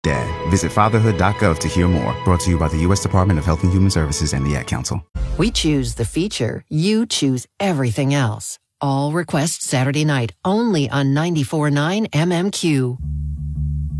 Dad. Visit fatherhood.gov to hear more. Brought to you by the U.S. Department of Health and Human Services and the Ad Council. We choose the feature. You choose everything else. All requests Saturday night only on 94.9 MMQ.